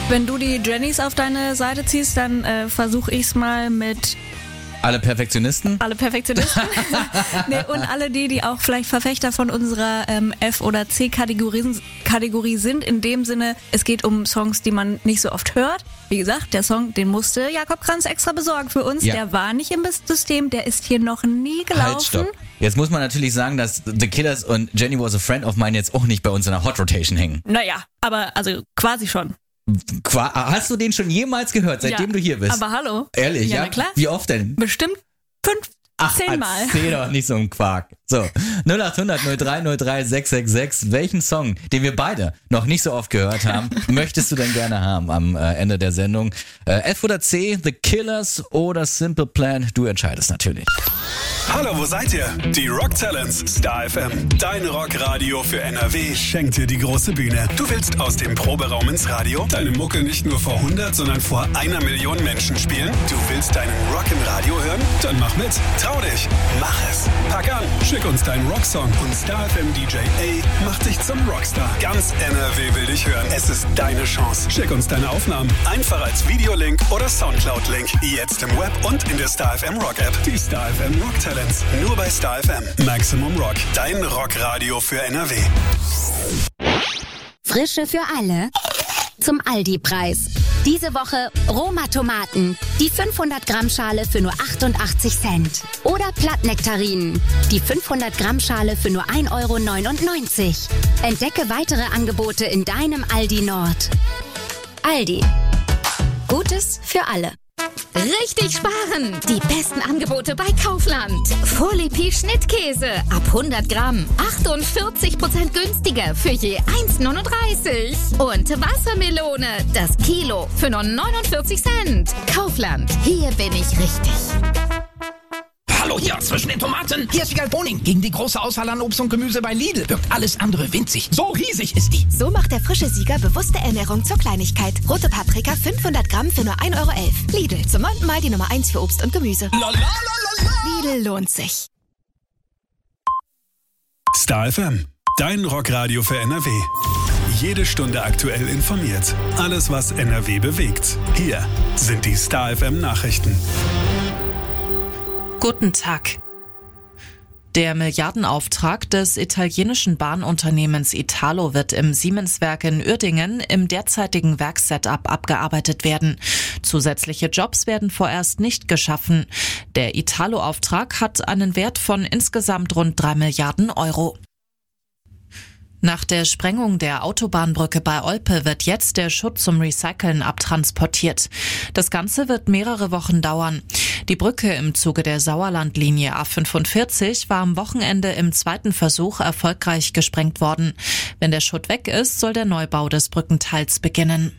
Wenn du die Jennys auf deine Seite ziehst, dann versuche ich es mal mit Alle Perfektionisten? alle Perfektionisten nee, und alle die auch vielleicht Verfechter von unserer F- oder C-Kategorie sind. In dem Sinne, es geht um Songs, die man nicht so oft hört. Wie gesagt, der Song, den musste Jakob Kranz extra besorgen für uns. Ja. Der war nicht im System, der ist hier noch nie gelaufen. Halt, stopp. Jetzt muss man natürlich sagen, dass The Killers und Jenny Was a Friend of Mine jetzt auch nicht bei uns in der Hot Rotation hängen. Naja, aber also quasi schon. Hast du den schon jemals gehört, seitdem Ja, du hier bist? aber hallo. Ehrlich, ja? Na klar. Wie oft denn? Bestimmt 10 Mal. Erzähl doch nicht so einen Quark. So, 0800 03 03 666. Welchen Song, den wir beide noch nicht so oft gehört haben, möchtest du denn gerne haben am Ende der Sendung? F oder C, The Killers oder Simple Plan? Du entscheidest natürlich. Hallo, wo seid ihr? Die Rock Talents, Star FM, dein Rockradio für NRW, schenkt dir die große Bühne. Du willst aus dem Proberaum ins Radio, deine Mucke nicht nur vor 100, sondern vor 1 Million Menschen spielen? Du willst deinen Rock im Radio hören? Dann mach mit. Trau dich. Mach es. Pack an. Schick uns deinen Rocksong und Star FM DJ A macht dich zum Rockstar. Ganz NRW will dich hören. Es ist deine Chance. Schick uns deine Aufnahmen. Einfach als Videolink oder Soundcloud-Link. Jetzt im Web und in der Star FM Rock App. Die Star FM Rock Talents. Nur bei Star FM. Maximum Rock. Dein Rockradio für NRW. Frische für alle zum Aldi-Preis. Diese Woche Roma-Tomaten, die 500-Gramm-Schale für nur 88 Cent. Oder Plattnektarinen, die 500-Gramm-Schale für nur 1,99 €. Entdecke weitere Angebote in deinem Aldi Nord. Aldi. Gutes für alle. Richtig sparen! Die besten Angebote bei Kaufland. Folipi Schnittkäse ab 100 Gramm. 48% günstiger für je 1,39 €. Und Wassermelone, das Kilo für nur 49 Cent. Kaufland, hier bin ich richtig. Hallo hier zwischen den Tomaten. Hier ist Wiegald Boning. Gegen die große Auswahl an Obst und Gemüse bei Lidl wirkt alles andere winzig. So riesig ist die. So macht der frische Sieger bewusste Ernährung zur Kleinigkeit. Rote Paprika 500 Gramm für nur 1,11 €. Lidl, zum 9. Mal die Nummer 1 für Obst und Gemüse. Lidl lohnt sich. Star FM, dein Rockradio für NRW. Jede Stunde aktuell informiert. Alles, was NRW bewegt. Hier sind die Star FM Nachrichten. Guten Tag. Der Milliardenauftrag des italienischen Bahnunternehmens Italo wird im Siemenswerk in Uerdingen im derzeitigen Werkssetup abgearbeitet werden. Zusätzliche Jobs werden vorerst nicht geschaffen. Der Italo-Auftrag hat einen Wert von insgesamt rund 3 Milliarden €. Nach der Sprengung der Autobahnbrücke bei Olpe wird jetzt der Schutt zum Recyceln abtransportiert. Das Ganze wird mehrere Wochen dauern. Die Brücke im Zuge der Sauerlandlinie A45 war am Wochenende im zweiten Versuch erfolgreich gesprengt worden. Wenn der Schutt weg ist, soll der Neubau des Brückenteils beginnen.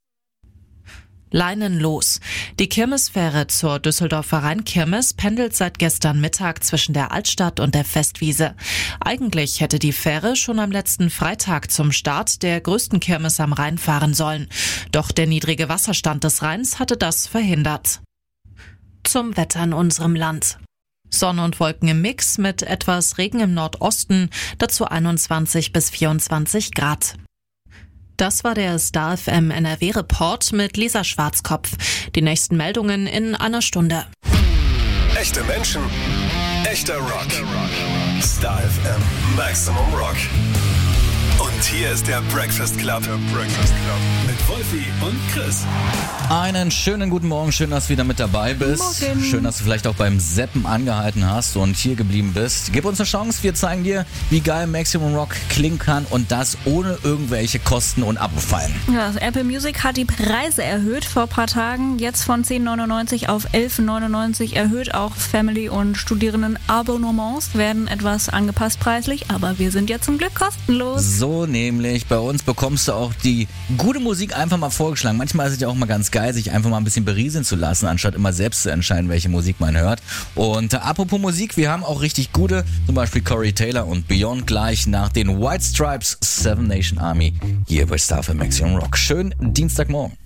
Leinenlos. Die Kirmesfähre zur Düsseldorfer Rheinkirmes pendelt seit gestern Mittag zwischen der Altstadt und der Festwiese. Eigentlich hätte die Fähre schon am letzten Freitag zum Start der größten Kirmes am Rhein fahren sollen. Doch der niedrige Wasserstand des Rheins hatte das verhindert. Zum Wetter in unserem Land. Sonne und Wolken im Mix mit etwas Regen im Nordosten, dazu 21 bis 24 Grad. Das war der Star FM NRW Report mit Lisa Schwarzkopf. Die nächsten Meldungen in einer Stunde. Echte Menschen, echter Rock. Star FM, Maximum Rock. Und hier ist der Breakfast Club. Mit Wolfi und Chris. Einen schönen guten Morgen, schön, dass du wieder mit dabei bist. Morgen. Schön, dass du vielleicht auch beim Seppen angehalten hast und hier geblieben bist. Gib uns eine Chance, wir zeigen dir, wie geil Maximum Rock klingen kann und das ohne irgendwelche Kosten und Abo-Fallen. Ja, Apple Music hat die Preise erhöht vor ein paar Tagen. Jetzt von 10,99 auf 11,99 erhöht. Auch Family- und Studierenden-Abonnements werden etwas angepasst preislich, aber wir sind ja zum Glück kostenlos. So nämlich, bei uns bekommst du auch die gute Musik einfach mal vorgeschlagen. Manchmal ist es ja auch mal ganz geil, sich einfach mal ein bisschen berieseln zu lassen, anstatt immer selbst zu entscheiden, welche Musik man hört. Und apropos Musik, wir haben auch richtig gute, zum Beispiel Corey Taylor und Beyond gleich nach den White Stripes, Seven Nation Army, hier bei Star für Maximum Rock. Schönen Dienstagmorgen.